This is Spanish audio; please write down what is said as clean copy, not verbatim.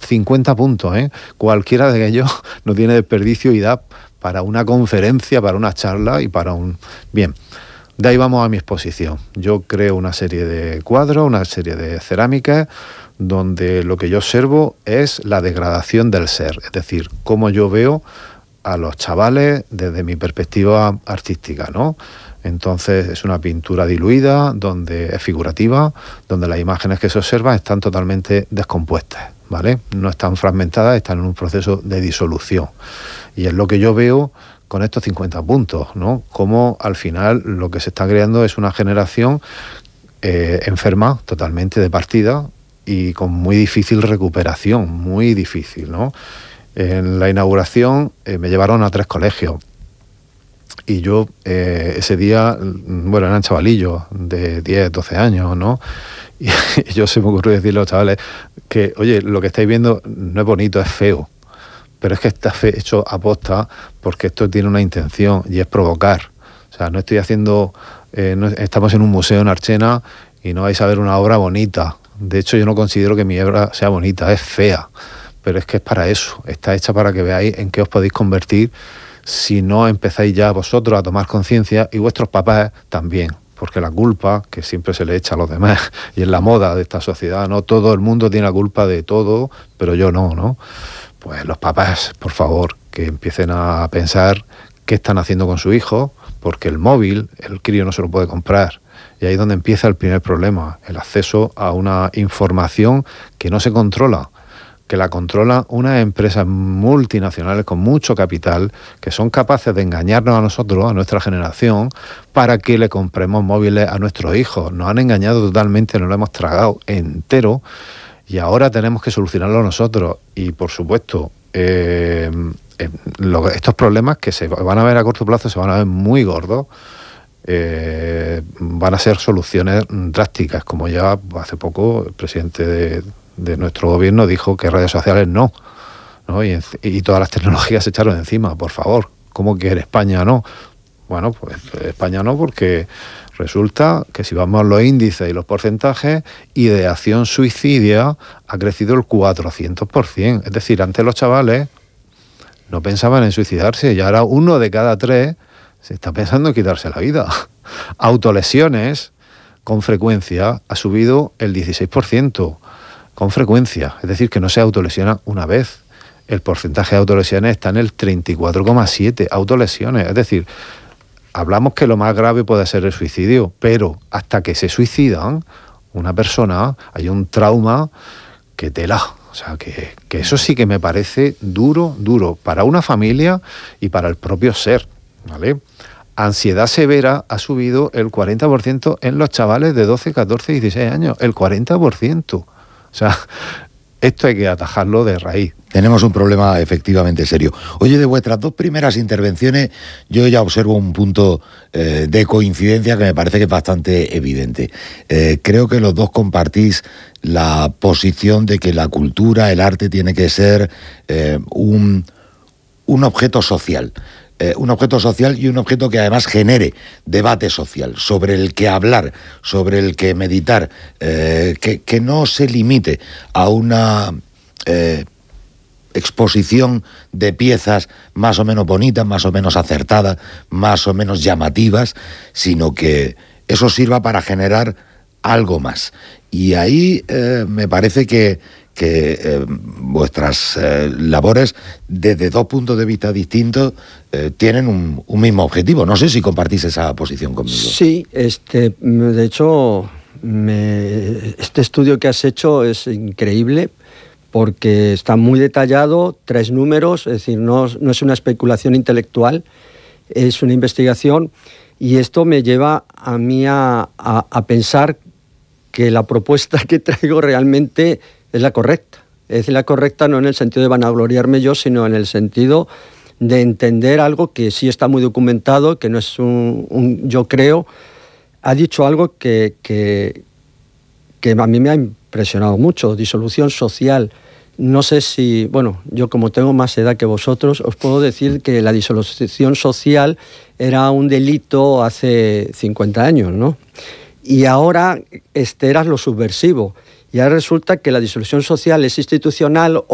50 puntos, ¿eh? Cualquiera de ellos no tiene desperdicio y da para una conferencia, para una charla y para un... Bien, de ahí vamos a mi exposición. Yo creo una serie de cuadros, una serie de cerámicas, donde lo que yo observo es la degradación del ser, es decir, cómo yo veo a los chavales desde mi perspectiva artística, ¿no? Entonces es una pintura diluida, donde es figurativa, donde las imágenes que se observan están totalmente descompuestas, ¿vale? No están fragmentadas, están en un proceso de disolución. Y es lo que yo veo con estos 50 puntos, ¿no? Cómo al final lo que se está creando es una generación enferma, totalmente de partida, y con muy difícil recuperación, muy difícil, ¿no? En la inauguración me llevaron a 3 colegios y yo ese día, bueno, eran chavalillos de 10, 12 años, ¿no? Y yo se me ocurrió decirle a los chavales que, oye, lo que estáis viendo no es bonito, es feo, pero es que está hecho aposta porque esto tiene una intención y es provocar. O sea, no estoy haciendo, estamos en un museo en Archena y no vais a ver una obra bonita. De hecho, yo no considero que mi obra sea bonita, es fea, pero es que es para eso, está hecha para que veáis en qué os podéis convertir si no empezáis ya vosotros a tomar conciencia, y vuestros papás también, porque la culpa, que siempre se le echa a los demás, y es la moda de esta sociedad, ¿no? Todo el mundo tiene la culpa de todo, pero yo no, ¿no? Pues los papás, por favor, que empiecen a pensar qué están haciendo con su hijo, porque el móvil, el crío no se lo puede comprar. Y ahí es donde empieza el primer problema, el acceso a una información que no se controla, que la controlan unas empresas multinacionales con mucho capital, que son capaces de engañarnos a nosotros, a nuestra generación, para que le compremos móviles a nuestros hijos. Nos han engañado totalmente, nos lo hemos tragado entero, y ahora tenemos que solucionarlo nosotros. Y por supuesto, estos problemas que se van a ver a corto plazo se van a ver muy gordos. Van a ser soluciones drásticas, como ya hace poco el presidente de nuestro gobierno dijo que redes sociales no, y todas las tecnologías se echaron encima. Por favor, ¿cómo que en España no? Bueno, pues España no, porque resulta que si vamos a los índices y los porcentajes, ideación suicidia ha crecido el 400%. Es decir, antes los chavales no pensaban en suicidarse y ahora 1 de cada 3 se está pensando en quitarse la vida. Autolesiones, con frecuencia, ha subido el 16%, con frecuencia. Es decir, que no se autolesiona una vez. El porcentaje de autolesiones está en el 34,7%. Autolesiones, es decir, hablamos que lo más grave puede ser el suicidio, pero hasta que se suicidan una persona, hay un trauma que tela. O sea, que eso sí que me parece duro para una familia y para el propio ser, ¿vale? Ansiedad severa ha subido el 40% en los chavales de 12, 14, 16 años. El 40%. O sea, esto hay que atajarlo de raíz. Tenemos un problema efectivamente serio. Oye, de vuestras 2 primeras intervenciones, yo ya observo un punto de coincidencia que me parece que es bastante evidente. Creo que los dos compartís la posición de que la cultura, el arte, tiene que ser un objeto social. Un objeto social y un objeto que además genere debate social, sobre el que hablar, sobre el que meditar, que no se limite a una exposición de piezas más o menos bonitas, más o menos acertadas, más o menos llamativas, sino que eso sirva para generar algo más. Y ahí me parece que vuestras labores, desde 2 puntos de vista distintos, tienen un mismo objetivo. No sé si compartís esa posición conmigo. Sí, de hecho, este estudio que has hecho es increíble, porque está muy detallado, 3 números, es decir, no es una especulación intelectual, es una investigación, y esto me lleva a mí a pensar que la propuesta que traigo realmente es la correcta. Es decir, la correcta no en el sentido de vanagloriarme yo, sino en el sentido de entender algo que sí está muy documentado, que no es yo creo. Ha dicho algo que a mí me ha impresionado mucho: disolución social. No sé si, bueno, yo como tengo más edad que vosotros, os puedo decir que la disolución social era un delito hace 50 años, ¿no? Y ahora era lo subversivo. Y ahora resulta que la disolución social es institucional